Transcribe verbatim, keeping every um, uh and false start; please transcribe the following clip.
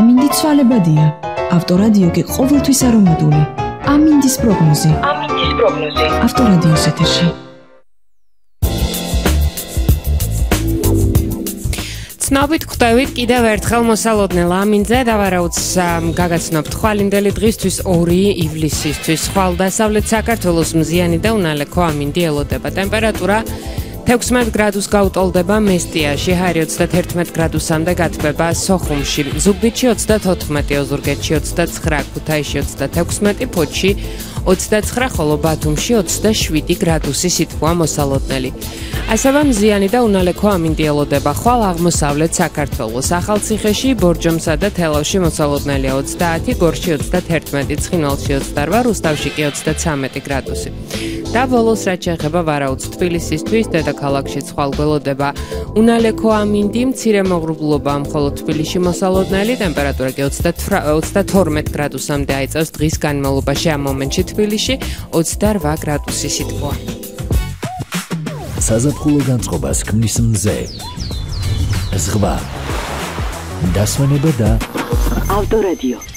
ამინდი ცვალებადია. ავტორადიო კი ყოველთვის არომატული. ამინდის პროგნოზი. ამინდის პროგნოზი. ავტორადიოს ეთერში. ცნობით ხვდებით კიდევ ერთხელ მოსალოდნელ ამინძე და ვარაუდს გაგაცნობთ ხვალინდელი დღისთვის ორი ივლისისთვის. ხვალ-დასავლეთ საქართველოს მზიანი და უნალექო ამინდი ელოდება. ტემპერატურა თექვსმეტ გრადუს გაუტოლდება მესტიაში, ჰარი ოცდაათი გრადუსამდე გათბება სოხუმში, ზუგდიდში ოცდათოთხმეტი, ოზურგეთში ოცდაცხრა, ქუთაისში ოცდათექვსმეტი, ფოთში ოცდაცხრა, ხოლო ბათუმში ოცდაშვიდი გრადუსი სითბოა მოსალოდნელი. ასევე მზიანი და უნალექო ამინდი ელოდება ხვალ აღმოსავლეთ საქართველოს. ახალციხეში, ბორჯომსა და თელავში მოსალოდნელია ოცდაათი, გორში ოცდათერთმეტი, ცხინვალში ოცდარვა, რუსთავში კი ოცდაცამეტი გრადუსი. და ბოლოს რაც შეეხება ვარაუდს თბილისისთვის, დედაქალაქში ხვალ-გველოდება უნალექო ამინდი, მცირე მოღრუბლობა მხოლოდ თბილისში მოსალოდნელი, ტემპერატურა კი ოცდათორმეტ გრადუსამდე აიწევს დღის განმავლობაში, ამ მომენტში თბილისში ოცდარვა გრადუსი სითბოა. საზაფხულო განწყობას ქმნის მზე, ზღვა, დასვენება და ავტორადიო.